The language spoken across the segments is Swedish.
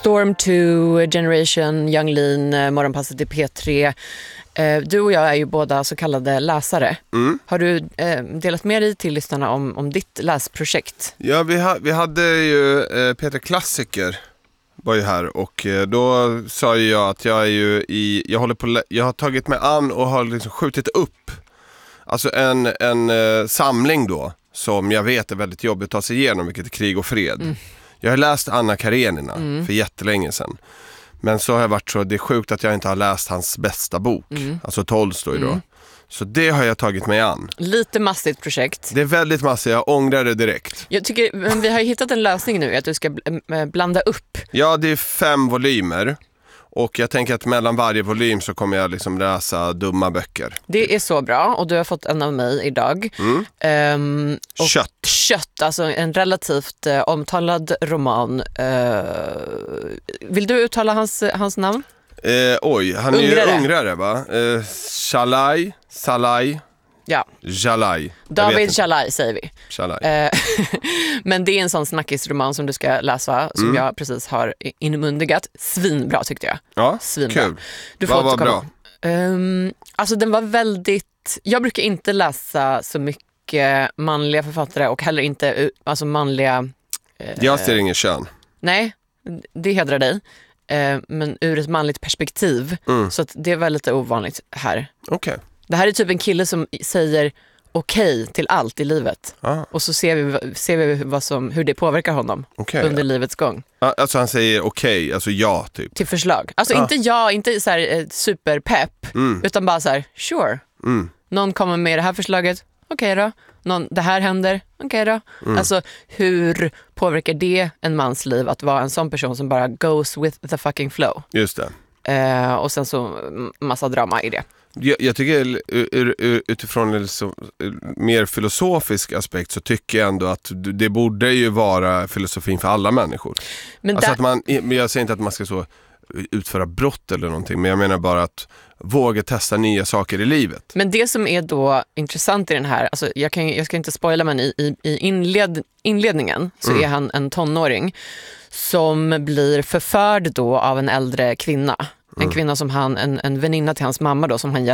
Storm 2, Generation, Yung Lean, Morgonpasset i P3. Du och jag är ju båda så kallade läsare. Har du delat med dig till lyssnarna om ditt läsprojekt? Ja, vi hade ju Peter Klassiker var ju här och då sa ju jag att jag är ju jag har tagit mig an och har liksom skjutit upp alltså en samling då som jag vet är väldigt jobbigt att ta sig igenom, vilket är Krig och fred. Jag har läst Anna Karenina för jättelänge sedan. Men så har jag varit så, det är sjukt att jag inte har läst hans bästa bok. Alltså Tolstoj då. Så det har jag tagit mig an. Lite massigt projekt. Det är väldigt massigt, jag ångrar det direkt. Jag tycker, men vi har ju hittat en lösning nu, att du ska blanda upp. Ja, det är 5 volymer. Och jag tänker att mellan varje volym så kommer jag liksom läsa dumma böcker. Det är så bra, och du har fått en av mig idag. Och Kött, alltså en relativt omtalad roman. Vill du uttala hans namn? Han är ju ungrare va? Salai. Ja. Jalai. David Jalai säger vi. Jalai. Men det är en sån snackisroman som du ska läsa, som jag precis har inmundigat. Svinbra tyckte jag. Ja, svinbra. Kul. Du får Vad var bra? Alltså den var väldigt... Jag brukar inte läsa så mycket manliga författare och heller inte alltså manliga... Jag ser ingen kön. Nej, det hedrar dig. Men ur ett manligt perspektiv. Så att det var lite ovanligt här. Okej. Det här är typ en kille som säger okej till allt i livet. Och så ser vi hur det påverkar honom under livets gång. Alltså han säger okej, alltså ja typ. Till förslag. Alltså inte så här superpepp, utan bara så här sure. Någon kommer med det här förslaget. Okej då. Det här händer. Okej då. Alltså hur påverkar det en mans liv att vara en sån person som bara goes with the fucking flow? Just det. Och sen så massa drama i det. Jag tycker utifrån en mer filosofisk aspekt så tycker jag ändå att det borde ju vara filosofin för alla människor. Men alltså jag säger inte att man ska så utföra brott eller någonting, men jag menar bara att våga testa nya saker i livet. Men det som är då intressant i den här, alltså jag ska inte spoila, men i inledningen så är han en tonåring som blir förförd då av en äldre kvinna. En kvinna som en väninna till hans mamma då, som han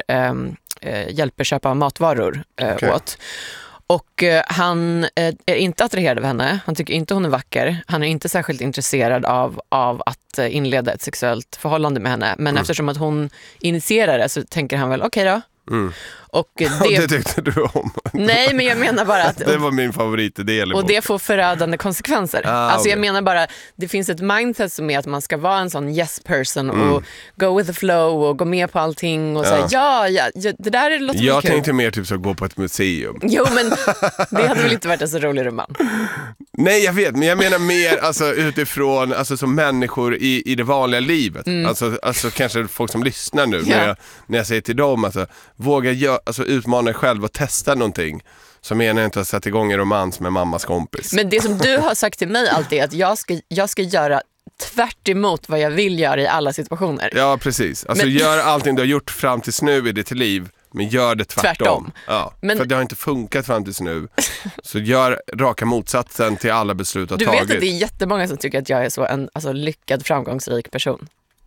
hjälper köpa matvaror åt. Och han är inte attraherad av henne. Han tycker inte hon är vacker. Han är inte särskilt intresserad av att inleda ett sexuellt förhållande med henne. Men eftersom att hon initierar det så tänker han väl okej då. Och det tyckte du om. Nej, men jag menar bara att... det var min favoritdel. Och det får förödande konsekvenser. Alltså jag menar bara, det finns ett mindset som är att man ska vara en sån yes person och go with the flow och gå med på allting och säga ja, det där låter kul. Jag tänkte mer typ så gå på ett museum. Jo, men det hade väl inte varit en så rolig roman. Nej, jag vet, men jag menar mer alltså, utifrån alltså, som människor i det vanliga livet. Alltså kanske folk som lyssnar nu när jag säger till dem alltså, våga utmana dig själv och testa någonting som menar inte att sätta igång en romans med mammas kompis. Men det som du har sagt till mig alltid är att jag ska göra tvärt emot vad jag vill göra i alla situationer. Ja, precis. Alltså gör allting du har gjort fram tills nu i ditt liv, men gör det tvärtom. Ja, för det har inte funkat fram tills nu. Så gör raka motsatsen till alla beslut du har tagit. Du vet att det är jättemånga som tycker att jag är så en lyckad, framgångsrik person.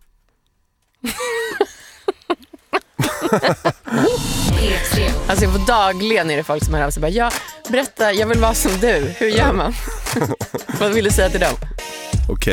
Alltså jag får dagligen är det folk som hör av sig bara, berätta, jag vill vara som du. Hur gör man? Vad vill du säga till dem? Okej.